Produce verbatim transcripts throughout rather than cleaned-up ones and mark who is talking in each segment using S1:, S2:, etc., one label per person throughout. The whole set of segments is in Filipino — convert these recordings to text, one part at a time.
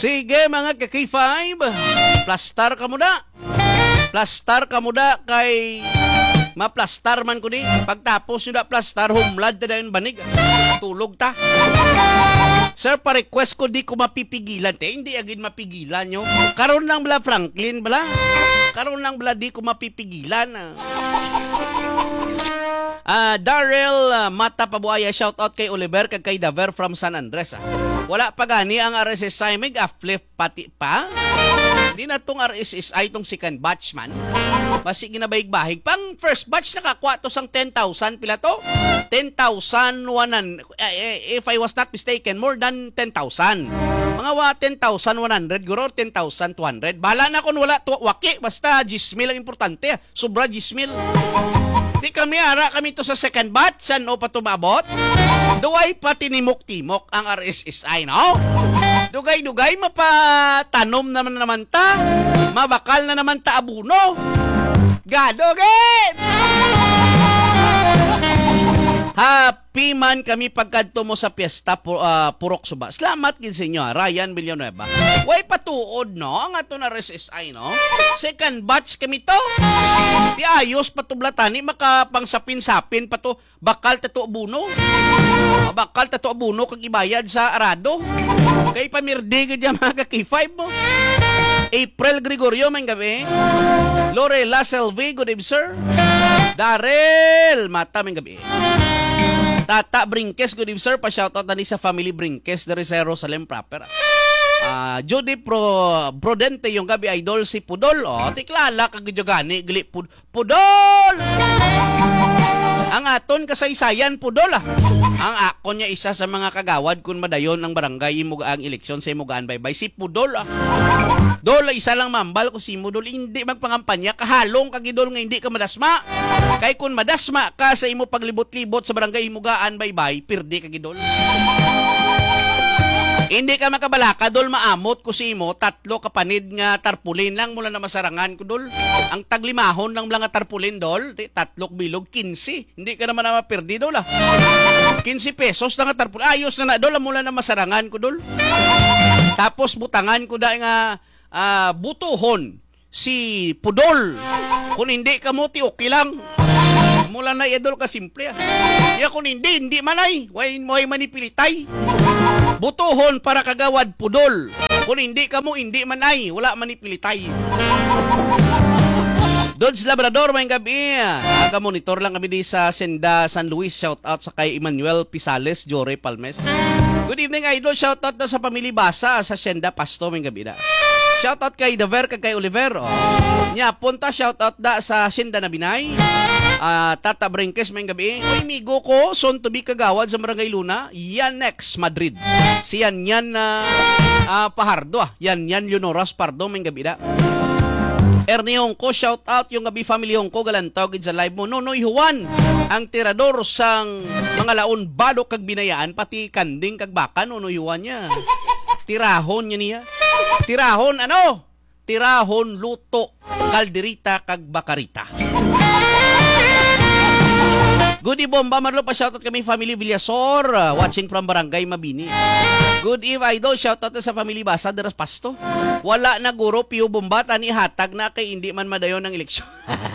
S1: Sige mga ka-K five, plastar ka muna. Plastar ka muna kay maplastar man ko ni. Pagtapos nyo na plastar, humlad na dayon banig. Tulog ta. Sir, pa-request ko di ko mapipigilan. Te, hindi agad mapigilan nyo. Karoon lang bala Franklin bala. Karoon lang bala di ko mapipigilan. Uh, Darrell uh, Mata Pabuaya, shout out kay Oliver kag kay Daver from San Andres. Ah. Wala pa gani ang R S S I mig uplift pati pa. Hindi na tong R S S I tong second batch man. Basi ginabayig-bahig. Pang first batch nakakuha to sang ten thousand pila to? ten thousand one hundred. If I was not mistaken, more than ten thousand. Mga wa ten thousand one hundred, guro ten thousand two hundred. Bahala na kung wala to waki. Basta gismil ang importante. Sobra gismil. Di kami ara kami to sa second batch. San o pa tumabot? Duway pa tinimok-timok ang R S S I, no? Dugay-dugay mapatanom naman naman ta. Mabakal na naman ta abuno. Gadogin! Happy man kami pagkadto mo sa piyesta pu- uh, Purok Suba. Salamat gid sa inyo, Ryan Villanueva. Way patuod no ang ato na R S S I no. Second batch kami to. Di ayos patublatani makapangsapin-sapin pato bakal tato buno. Bakal tato buno kag ibayad sa arado. Kay pamirdi gid mga ka-K five mo. April Gregorio, may gabi. Lorela Selvi, good evening, sir. Darrell Mata, may gabi. Tata Brinques, good evening, sir. Pa-shoutout na ni sa family Brinques, dari sa Jerusalem proper. Uh, Judy Pro Prodente, yung gabi, idol si Pudol. O, oh, tiklala, kagidyo-gani, gali, Pud Pudol! Ang aton kasaysayan, Pudol, ah. Ang ako niya isa sa mga kagawad kung madayon ng barangay imuga ang eleksyon sa imugaan baybay si Pudol, ah. Dol, isa lang mambal ko si Mudol, hindi magpangampanya, kahalong kagidol nga hindi ka madasma. Kay kung madasma ka sa imo paglibot-libot sa barangay imugaan baybay, pirdi kagidol. Hindi ka makabalaka, dol, maamot ko si imo, tatlo kapanid nga tarpulin lang mula na masarangan ko, dol. Ang taglimahon ng mga tarpulin, dol, tatlok bilog, kinsi. Hindi ka naman na mapirdi, dol, ah. kinsi pesos na nga tarpulin. Ayos na na, dol, mula na masarangan ko, dol. Tapos butangan ko dahil nga uh, butuhon si Pudol. Kung hindi ka mo, ti okay lang. Mula na idol ka simple, ah. Ya kung hindi, hindi manay. Way mo'y manipilitay. Butuhon para kagawad Pudol. Kung hindi ka mo, hindi manay. Wala manipilitay. Dodge Labrador, may gabi. Naga-monitor lang kami di sa Senda, San Luis. Shout out sa kay Emmanuel Pisales, Jory Palmes. Good evening, idol. Shout out na sa pamilya Basa sa Senda, Pasto, may gabi na. Shout out kay Daver, kay kay Oliver. Oh. Nya, punta shout out da sa Senda na Binay. Uh, Tata Brinques, may gabi. Uy, migo ko, son to be kagawad sa Barangay Luna. Yan next, Madrid. Si yan yan na uh, uh, Pahardo. Ah. Yan yan Leonoras Pardo, may gabi na. Ernie Hongko, shout out yung gabi family Hongko, galantaw gid sa live mo. Nonoy Juan, ang tirador sang mga laon balok kag binayaan, pati kanding kag baka, Nonoy Juan niya. Tirahon niya niya. Tirahon ano? Tirahon luto, kalderita kag bakarita. Good eve, Bomba Marlo, pa shoutout kami family Villasor, uh, watching from Barangay Mabini. Good eve, idol, shoutout sa family Basa Deras Pasto. Wala na guro, Pio Bomba, tani hatag na kay hindi man madayon ng eleksyon.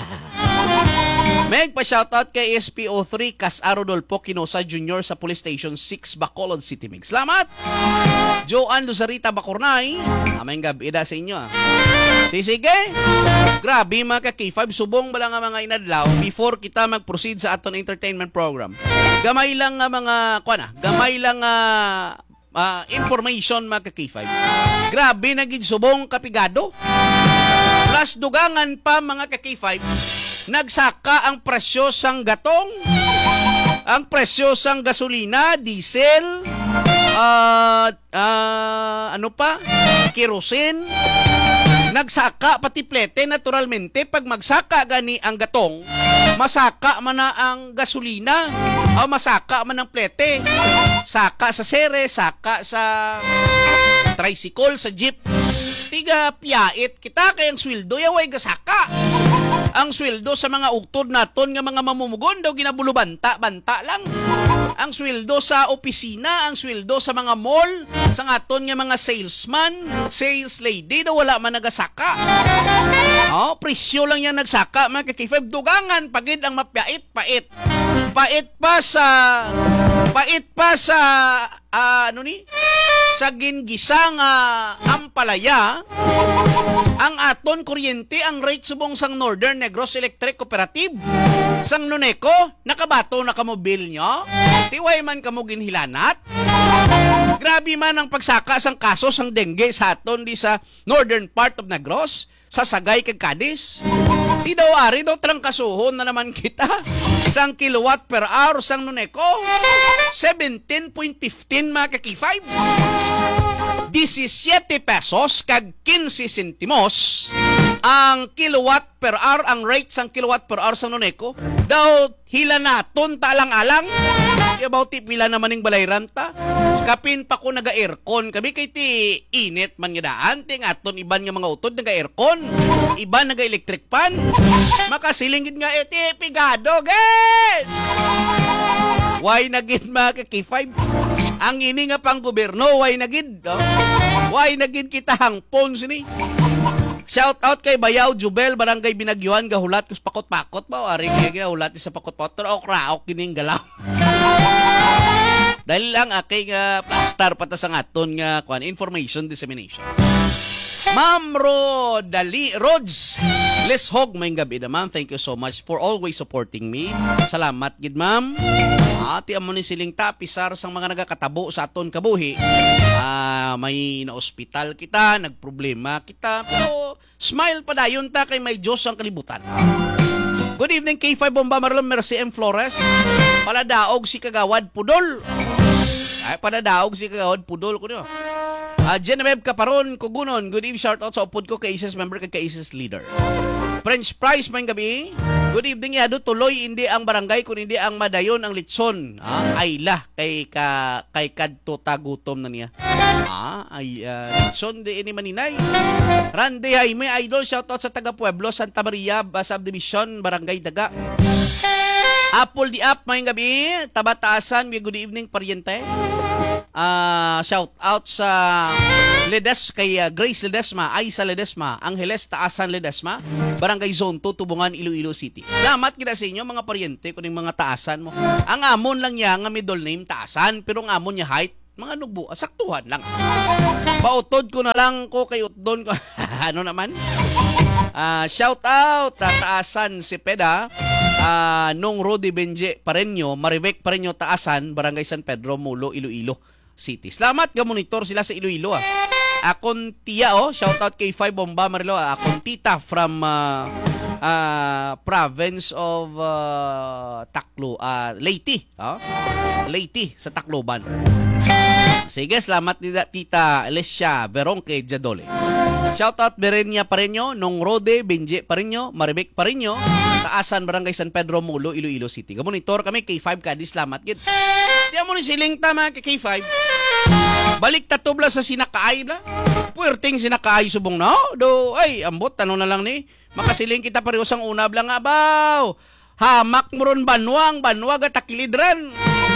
S1: Meg, pa shoutout kay S P O three Cas Rodolfo Quinosa Junior sa Police Station six, Bacolod City, Meg. Salamat! Joan Luzarita Bacornay, aming gabi da sa inyo. Ah. Sige, grabe mga ka-K five, subong ba lang ang mga inadlaw before kita mag-proceed sa aton entertainment program. Gamay lang nga mga, kuha na, gamay lang uh, uh, information mga ka-K five. Grabe naging subong kapigado. Plus dugangan pa mga ka-K five, nagsaka ang presyo sang gatong, ang presyo sang gasolina, diesel, uh, uh, ano pa, kerosene, nagsaka pati plete. Naturalmente pag magsaka gani ang gatong, masaka man na ang gasolina o masaka man ang plete, saka sa sere, saka sa tricycle, sa jeep, tiga piyait kita kayang sweldo yaway gasaka. Ang sweldo sa mga uktod naton nga mga mamumugon daw ginabulubanta-banta lang. Ang sweldo sa opisina, ang sweldo sa mga mall, sa aton nga mga salesman, sales lady daw wala man nagasaka. Oh, presyo lang yan nagsaka mga kakifab. Dugangan pagid ang mapyait, pait. Pait pa sa pait pa sa uh, ano ni? Sa gingisang uh, ampalaya, ang aton kuryente, ang rate subong sang Northern Negros Electric Cooperative, sang Nuneco, nakabato na kamo bill nyo, tiway man kamo ginhilanat. Grabe man ang pagsaka sang kaso sang dengue sa aton di sa northern part of Negros, sa Sagay kag Cadiz. Di daw ari daw trang kasuhon na naman kita. Isang kilowatt per hour sang Nuneco, seventeen point one five mga kakifay. seventeen pesos kag fifteen sentimos ang kilowatt per hour, ang rate sang kilowatt per hour sa Nuneco. Daw hila naton talang-alang. About ti pila naman ning balayran ta. Kapin pa ko naga-aircon kami kay ti init man nga daan. Ting aton iban nga mga utod naga-aircon. Iban naga-electric fan. Makasilingid nga iti pigado, guys! Why nagid mga kaki-five? Ang ini nga pang gobyerno, why nagid? Oh? Why nagid kita hangpon sini? Shout out kay Bayaw Jubel, Barangay Binagyuan, gahulat kus pakot-pakot ba? Ari kaya gahulat sa pakot-pakot. Pero kraok kining galaw. Dahil lang akay nga plastar patas ang aton nga kuan information dissemination. Ma'am Rodali Rods Lishog, may gabi na ma'am. Thank you so much for always supporting me. Salamat gid ma'am. Ati amo ni siling tapisar sang mga nagakatabo sa aton kabuhi. Ah, may na-ospital kita, nagproblema kita, pero smile pa dayon ta kay may Diyos ang kalibutan. Good evening K five Bomba Marlon, Mercy M. Flores. Paladaog si Kagawad Pudol. Ay, paladaog si Kagawad Pudol ko niyo. Uh, Genevieve Caparon, Kugunon. Good evening, shout out sa upod ko kay I S I S member kay kay I S I S leader. French Price, may gabi. Good evening, Yado. Tuloy, hindi ang barangay, kung hindi ang madayon, ang litson. Ah, ayla, kay, ka, kay kadto tagutom na niya. Ah, ay, uh, litson, di ini maninay. Randy Jaime, idol, shout out sa taga Pueblo, Santa Maria, Subdivision, Barangay Daga. Apple di Up, may gabi. Tabataasan, good evening, pariente. Uh, shout out sa Ledes kay uh, Grace Ledesma, Aisa Ledesma, Angeles Taasan Ledesma, Barangay Zone two, Tubungan, Iloilo City. Salamat kita sa inyo mga paryente kuning mga taasan mo. Ang amon lang niya nga middle name Taasan, pero ang amon niya height mga nugbo, saktuhan lang. Pautod ko na lang ko kay utdon ko. Ano naman? Uh, shout out uh, Taasan si Peda. Uh, nung Rudy Benje Pareño, Marivek Pareño Taasan, Barangay San Pedro, Mulo, Iloilo City. Salamat ga monitor sila sa Iloilo ah. Akon tiya oh, shout out kay five Bomba Marilo. Akon tita from uh, uh, province of uh, Taclo, uh, Leyte, oh? Leyte sa Tacloban. Sige, salamat nila tita Alessia Veronque Jadole. Shout out Berenia Pareño, nung Rode Benje Pareño, Maribek Pareño, Taasan, Barangay San Pedro, Mulo, Iloilo City. Gamonitor kami K five ka, di salamat gid. Di mo ni siling tama kay K five. Balik tatubla sa sinakaay na. Puwerting sinakaay subong na. Do, ay, ambot, tanong na lang ni. Makasiling kita pareho sang unab lang abaw. Hamak mo ron banwang, banwag at takilidran.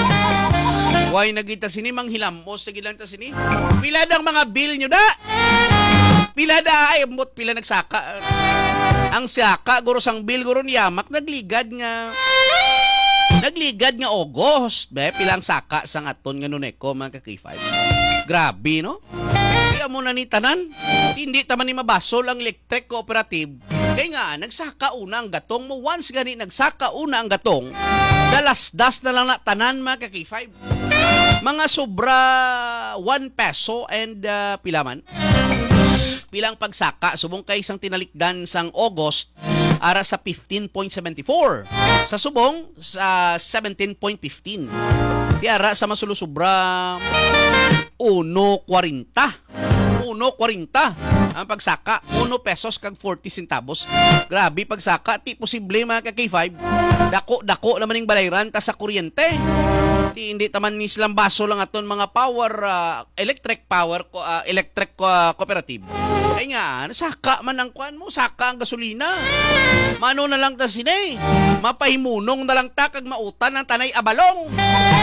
S1: Huwag nagita sini, manghilamos, nagilang ta sini. Pila ng mga bill nyo da. Pila da, ay, ambot, pila nagsaka. Ang saka, guro sang bill, guro niyamak, nagligad nga. Nagligad nga August, be, pilang saka sang aton nga Nuneco, mga ka-K five. Grabe, no? Kaya mo na ni tanan, hindi taman ni mabasol ang electric cooperative. Kaya nga, nagsaka una ang gatong mo. Once gani, nagsaka una ang gatong, dalas-das na lang na tanan, mga ka-K five. Mga sobra one peso and uh, pilaman. Pilang pagsaka, subong kay isang tinalikdan sang August, ara sa fifteen point seven four. Sa subong, sa seventeen point one five. Tiara sa masulusubra one forty. one forty ang pagsaka, one pesos kag forty centavos. Grabe pagsaka, ti posible mga ka K five. Dako-dako naman ning balayran ta sa kuryente. Di hindi taman ni silang baso lang aton mga power uh, electric power uh, electric uh, cooperative. Kaya nga, nasaka man ang kuan mo, saka ang gasolina. Mano na lang ta sine. Mapahimunong na lang ta kag mautan ang tanay abalong.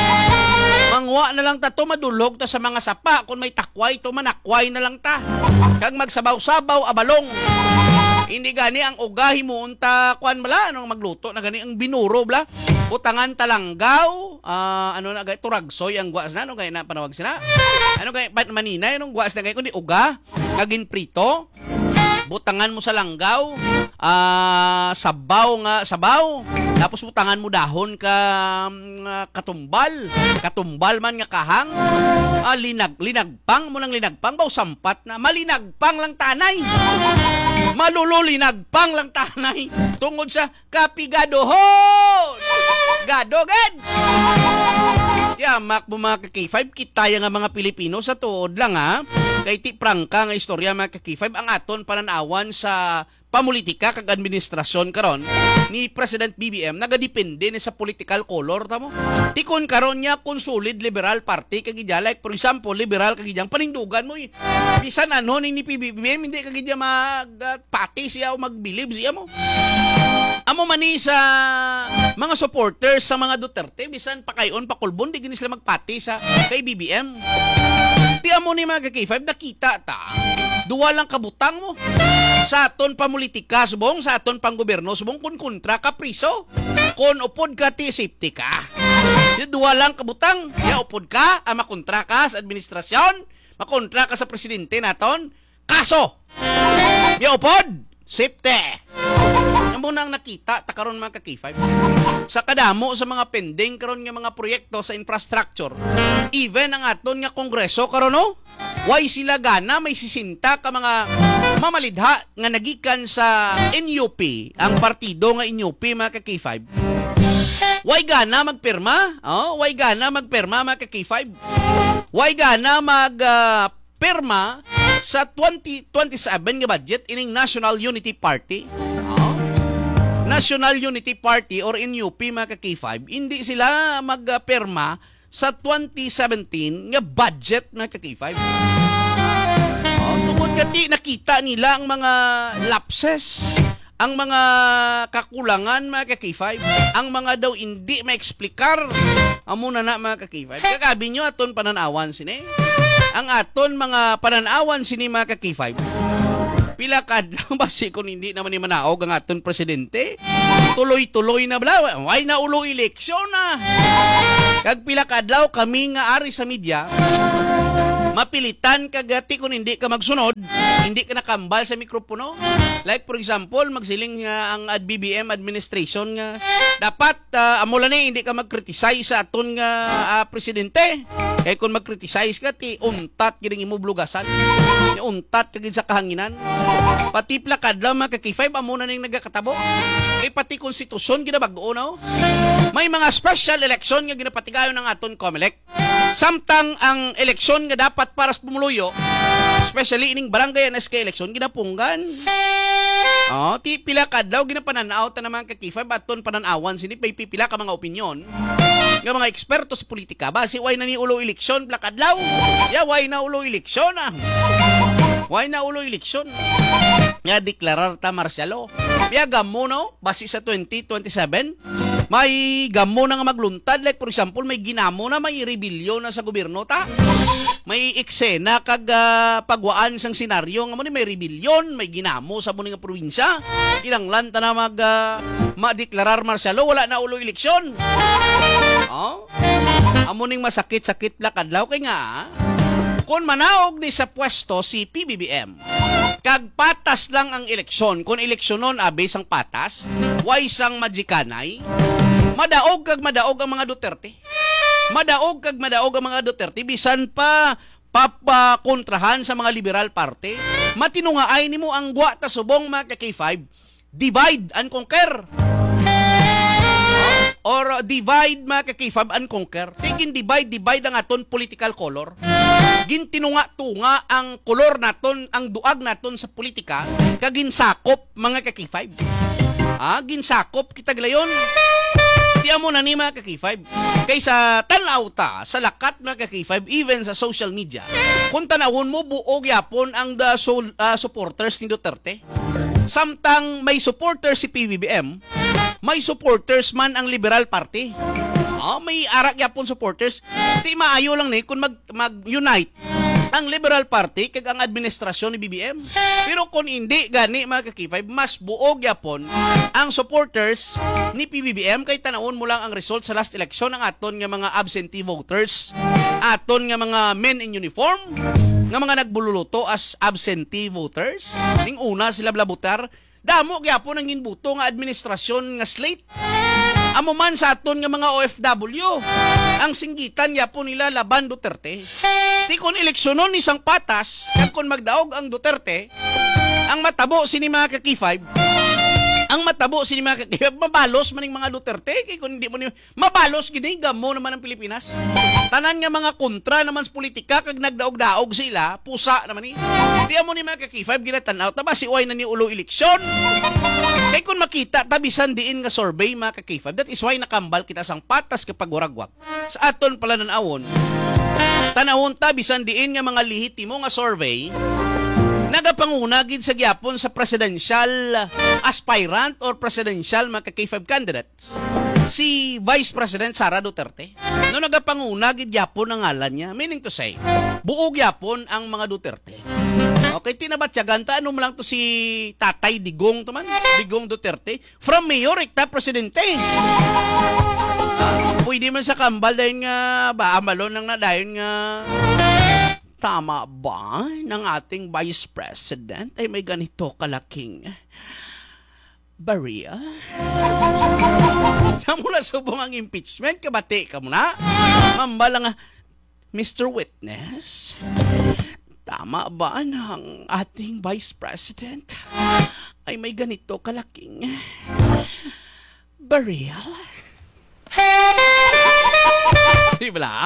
S1: Mangwa na lang ta to, madulog ta sa mga sapa. Kung may takway to, manakway na lang ta. Kag magsabaw-sabaw abalong. Hindi gani ang ugahi mo unta kuan bala anong magluto na gani ang binuro bla. Butangan talanggaw, uh, ano na gay turagsoy ang guwas na ano gay na panawag sina. Ano gay pat manina anong guwas na gay kundi uga, kagin prito. Butangan mo sa langgaw, uh, sabaw nga sabaw. Tapos butangan mo dahon ka uh, katumbal, katumbal man nga kahang. Uh, linag linagpang mo nang linagpang baw sampat na malinagpang lang tanay. Malululinagpang lang tanay tungod sa kapigadohon. Gadogad. Yamak mo mga ka-K five, kitaya nga mga Pilipino sa tuod lang ha. Kay ti prangka nga istorya mga ka-K five ang aton pananawan sa pamulitika kag administrasyon karon ni President B B M nagadepende ni sa political color tamo. Tikon karon niya kung solid liberal party kag idya like for example liberal kag idyang panindugan mo eh. Bisan ano ni P B M hindi kag idya magpati siya o magbilib siya mo. Amo mani sa mga supporters sa mga Duterte bisan pakayon pakulbon di gini sila magpati sa kay B B M. Ti amo ni mga K five nakita ta. Duwa lang kabutang mo. Sa aton pamulitika subong, sa aton panggoberno subong kun kontra ka priso. Kun upod ka ti safety ka. Di duwa lang kabutang. Ya upod ka, ang makontra ka sa administrasyon, makontra ka sa presidente naton, kaso. Ya upod, safety. Yan mo nang nakita ta karon mga ka-K five. Sa kadamo sa mga pending karon nga mga proyekto sa infrastructure. Even ang aton nga kongreso karon no, why sila gana may sisinta ka mga mamalidha nga nagikan sa N U P, ang partido nga N U P mga ka-K five. Why gana magpirma? Oh, why gana magpirma mga ka-K five? Why gana mag uh, pirma sa twenty twenty-seven nga budget ining National Unity Party? Oh. National Unity Party or N U P mga ka-K five, hindi sila magpirma sa twenty seventeen nga budget mga ka-K five. Oh, tungod kati nakita nila ang mga lapses, ang mga kakulangan mga ka-K five, ang mga daw hindi maeksplikar. Amo na na mga ka-K five. Kagabi nyo aton pananawan sini. Ang aton mga pananawan sini mga ka-K five. Pila kadlaw basi kung hindi naman ni manaog ang aton presidente. Tuloy-tuloy na bala. Why na ulo eleksyon na? Kag pila kadlaw kami nga ari sa media mapilitan kagati kung hindi ka magsunod, hindi ka nakambal sa mikropono. Like for example, magsiling nga ang B B M administration nga dapat uh, amo lang ni hindi ka mag-criticize sa aton nga uh, presidente. Kay kung mag-criticize ka ti untat gining imo blugasan. Ti untat kagid sa kahanginan. Pati plakadlaw mga ka-K five amo na ning nagakatabo. Kay pati konstitusyon ginabag-o na. May mga special election nga ginapatigayon ng aton COMELEC. Samtang ang eleksyon nga dapat para sa pumuluyo, especially ining barangay and S K election, ginapunggan. Oh, ti pila kadlaw ginapananaw ta naman ka-K five aton pananawan sini pay pipila ka mga opinyon. Nga mga eksperto sa politika base why na ni ulo eleksyon pila kadlaw. Ya why na ulo eleksyon ah. Why na ulo eleksyon? Nga deklarar ta martial law. Biya gamo no base sa twenty twenty-seven. May gamo na nga magluntad. Like for example, may ginamo na may rebellion na sa gobyerno ta. May eksena kag uh, pagwaan sang senaryo nga mo ni may rebellion, may ginamo sa muni nga probinsya. Kinanglan ta na mag uh, ma-deklarar martial law, wala na ulo eleksyon. Oh? Amo ning masakit-sakit la kadlaw kay nga kung manaog ni sa pwesto si P B B M. Kag patas lang ang eleksyon. Kung eleksyonon abe sang patas, way sang majikanay, madaog kag madaog ang mga Duterte. Madaog kag madaog ang mga Duterte bisan pa papakontrahan sa mga liberal party. Matinungaay nimo ang gwa ta subong mga ka-K five. Divide and conquer. or divide mga kakifab and conquer. Tigin divide, divide ang aton political color. Gintinunga-tunga ang kolor naton, ang duag naton sa politika, kaginsakop mga kakifab. Ah, ginsakop kita galayon. Tiya mo na ni mga kakifab. Kaysa tanaw ta sa lakat mga kakifab, even sa social media, kung tanawon mo buog yapon ang the sol, uh, supporters ni Duterte. Samtang may supporters si P B B M, may supporters man ang Liberal Party. Ah, may arak yapon supporters. Di maayo lang ni kung mag, mag-unite ang Liberal Party kag ang administrasyon ni B B M. Pero kung hindi gani mga kakifay, mas buog yapon ang supporters ni P B B M kay tanawon mo lang ang result sa last election ng aton nga mga absentee voters, aton nga mga men in uniform nga mga nagbululuto as absentee voters. Ning una sila blabutar, damo gyapon ang ginbuto nga administrasyon nga slate. Amo man sa aton nga mga O F W, ang singgitan yapon nila laban Duterte. Di kon eleksyonon ni sang patas, kag kon magdaog ang Duterte, ang matabo sini mga kakifay, ang matabo sini mga kakifay, mabalos maning mga Duterte, kay kun hindi mo ni mabalos gid gamo naman ang Pilipinas. Tanan nga mga kontra naman sa politika kag nagdaog-daog sila, pusa naman ni. Di mo ni mga kakifay ginatanaw ta ba si uy na ni ulo eleksyon. Kay kung makita tabisan diin nga survey mga kakifay, that is why nakambal kita sang patas kapag waragwak. Sa aton pala nanawon, tanawon tabisan diin nga mga lehitimo nga survey, nagapanguna gid sa gyapon sa presidential aspirant or presidential mga kakifay candidates, si Vice President Sara Duterte. No nagapanguna gid gyapon ang ngalan niya, meaning to say, buog gyapon ang mga Duterte. Okay, tinabatyagan ta, ano mo lang to si Tatay Digong to man, Digong Duterte, from mayor, ikta presidente. Uh, pwede man sa kambal dahil nga, ba, amalon lang na dahil nga, tama ba ng ating Vice President ay may ganito kalaking barya? Saan mo na subong ang impeachment? Kabati ka mo na? Mambala nga, Mister Witness, tama ba ng ating Vice President ay may ganito kalaking baril? Di ba?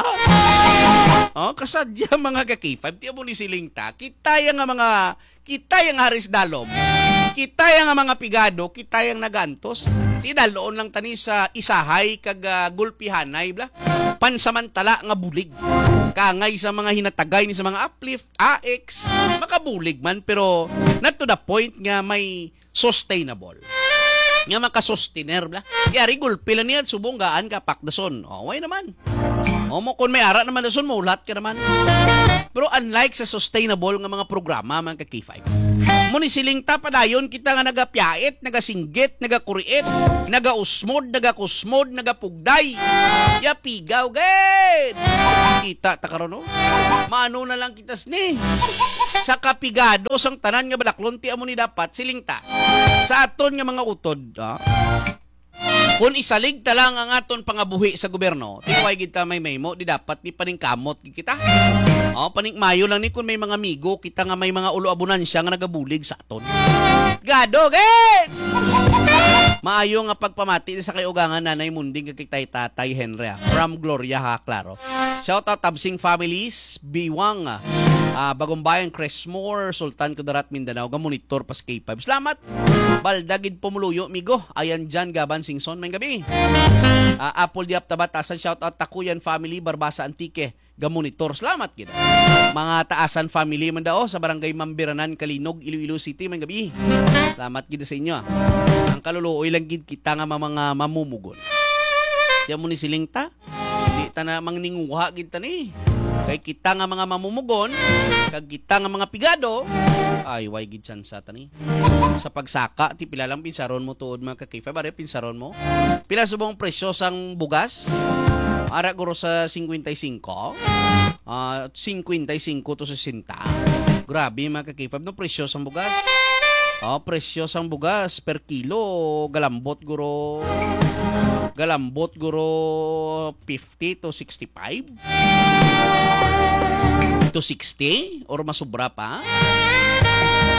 S1: Oh, kasadya mga kakifab, tiya mo ni silingta, kita yung mga, kita yung Haris Dalom, kita yung mga pigado, kita yung nagantos. Tidaloon lang tani sa isahay kag uh, gulpihanay bla. Pansamantala nga bulig. Kangay sa mga hinatagay ni sa mga uplift, A X, makabulig man pero not to the point nga may sustainable. Nga makasustainer bla. Yari gulpi lang niyan subong gaan ka pakdason. O, way naman. O mo kung may ara naman dason mo ulat ka naman. Pero unlike sa sustainable nga mga programa mga kakifay, muni siling tapadayon kita nga nagapyait, nagasinggit, nagakuriit, nagausmod, nagakusmod, nagapugday. Ya pigaw gid. Kita ta karon no. Maano na lang kitas ni. Sa kapigado sang tanan nga balaklon ti amo ni dapat silingta. Sa aton nga mga utod, ah, kung isalig ta lang ang aton pangabuhi sa gobyerno, tiway kita may maymo, di dapat di paning kamot kita. Oh, paning mayo lang ni kung may mga amigo, kita nga may mga ulo abunansya nga nagabulig sa aton. Gado, gid! Maayo nga pagpamati sa kay ugangan nanay munding kay tay tatay Henry from Gloria ha, klaro. Shout out Tabsing families, Biwang, uh, Bagumbayan, Cresmore, Sultan Kudarat, Mindanao, ga monitor pas K five. Salamat. Baldagid Pumuluyo, migo. Ayan dyan, Gaban Singson, may gabi. Uh, Apple Diap Tabatasan, shout out Takuyan family, Barbasa Antique, ga monitor. Salamat gid. Mga Taasan family man dao sa Barangay Mambiranan, Kalinog, Iloilo City, may gabi. Salamat gid sa inyo. Ang kaluluoy lang gid kita nga mga mamumugon. Diyan mo ni silingta. Di ta na mangninguha gid ta ni. Kay kita nga mga mamumugon, kag kita nga mga pigado, ay way gid chance ta ni. Sa pagsaka ti pila lang pinsaron mo tuod mga kakifay, bare pinsaron mo. Pila subong presyo sang bugas? Ara guro sa fifty-five. Ah, uh, fifty-five to sixty. Grabe mga kakifay, no presyo sang bugas. Oh, presyo sang bugas per kilo, galambot guro galambot guro fifty to sixty-five to sixty or masubra pa.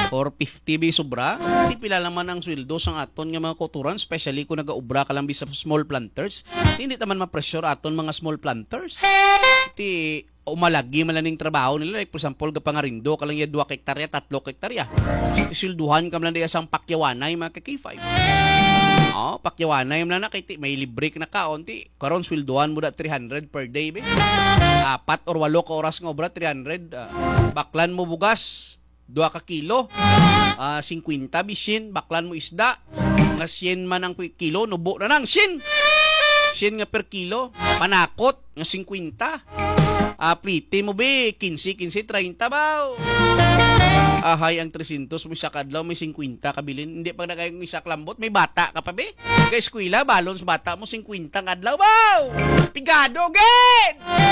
S1: four fifty bi sobra. Di pila naman ang sweldo sang aton nga mga kuturan, especially kung nagaubra ka lang sa small planters. Hindi naman ma-pressure aton mga small planters. Ti umalagi man lang ning trabaho nila, like for example gapangarindo ka lang ya two hektarya, tatlo hektarya. Isilduhan ka man lang diya sang pakyawanay mga ka-K five. Oh, pakyawanay man na kay ti may libre ka na kaon ti karon swelduhan mo da three hundred per day be. Apat or walo ka oras nga obra three hundred. Uh, baklan mo bugas dua ka kilo. Uh, fifty bisin baklan mo isda. Nga one hundred man ang kilo, nubo na nang one hundred. one hundred nga per kilo. Panakot nga fifty. Ah, plite mo be fifteen, fifteen, thirty ba? Ahay ang three hundred mo isa kadlaw may fifty kabilin. Hindi pag nagayong isa klambot may bata ka pa be. Kay eskwela balon sa bata mo fifty kadlaw ba? Pigado gen.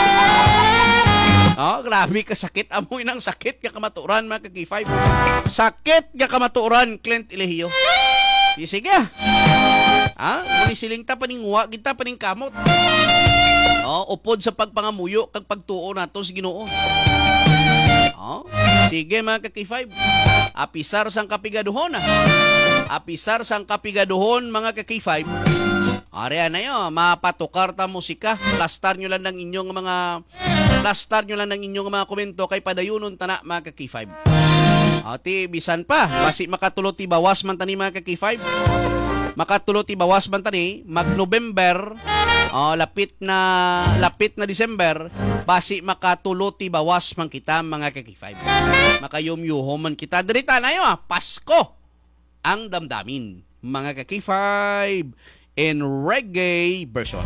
S1: Oh, grabe ka sakit amoy ng sakit ka kamaturan mga ka-K five. Sakit ka kamaturan Clint Ilehio. Sige. Ah, muni siling ta paningwa kita paning kamot. Oh, upod sa pagpangamuyo kag pagtuo nato sa Ginoo. Oh, sige mga ka-K five. Apisar sang kapigaduhon. Apisar sang kapigaduhon mga ka-K five. Are na yo, mapatukar ta musika. Plastar nyo lang ng inyong mga plastar nyo lang ng inyong mga komento kay padayunon tana mga ka-K five. Ati bisan pa, basi makatulo ti bawas man tani mga ka-K five. Makatulo ti bawas man tani mag-November. Oh, lapit na lapit na December, basi makatulo ti bawas man kita mga ka-K five. Makayumyuho man kita dirita na yo, Pasko ang damdamin mga ka-K five in reggae version.